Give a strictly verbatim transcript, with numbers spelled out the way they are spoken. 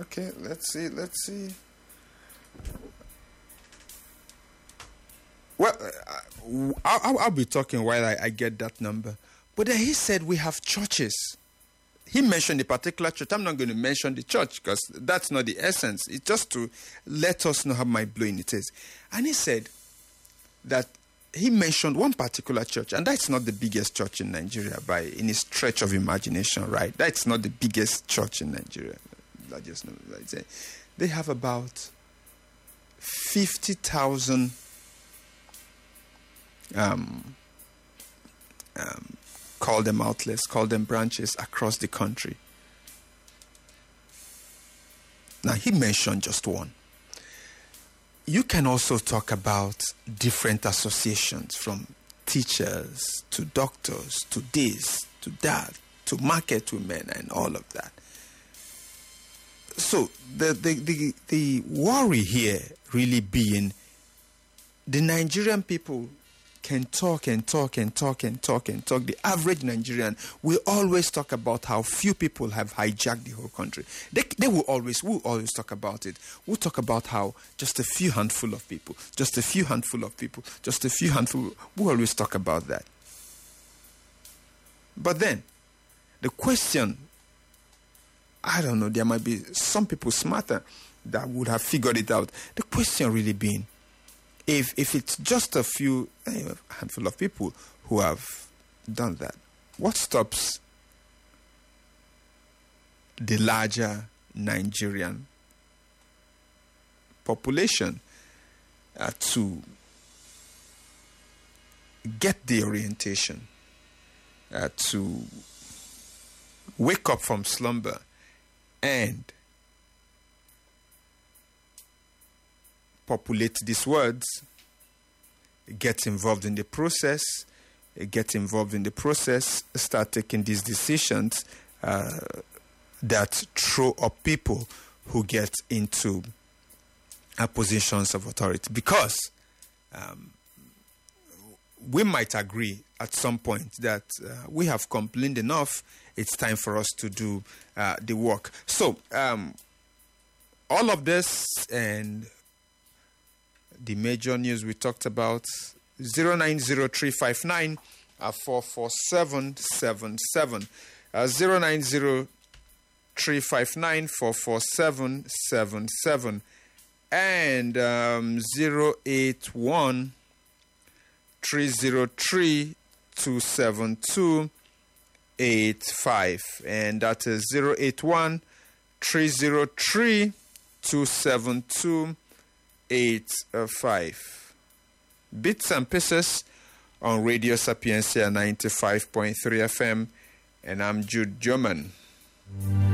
Okay, let's see, let's see. Well, uh, I'll, I'll be talking while I, I get that number. But then he said we have churches. He mentioned a particular church. I'm not going to mention the church because that's not the essence. It's just to let us know how mind-blowing it is. And he said that he mentioned one particular church, and that's not the biggest church in Nigeria by any stretch of imagination, right? That's not the biggest church in Nigeria. I just know. They have about fifty thousand um, um, call them outlets, call them branches across the country. Now, he mentioned just one. You can also talk about different associations, from teachers to doctors to this, to that, to market women and all of that. So the, the, the, the worry here really being the Nigerian people can talk and talk and talk and talk and talk. The average Nigerian will always talk about how few people have hijacked the whole country. They, they will always, will always talk about it. We'll talk about how just a few handful of people, just a few handful of people, just a few handful, we'll always talk about that. But then, the question, I don't know, there might be some people smarter that would have figured it out. The question really being, If if it's just a few, a handful of people who have done that, what stops the larger Nigerian population uh, to get the orientation, uh, to wake up from slumber and populate these words, get involved in the process, get involved in the process, start taking these decisions uh, that throw up people who get into uh, positions of authority. Because um, we might agree at some point that uh, we have complained enough, it's time for us to do uh, the work. So, um, all of this and the major news we talked about, zero nine zero three five nine four four seven seven seven, uh, zero nine zero three five nine four four seven seven seven, and um, zero eight one three zero three two seven two eight five, and that is zero eight one three zero three two seven two eight five. Bits and Pieces on Radio Sapiencia ninety-five point three F M, and I'm Jude German.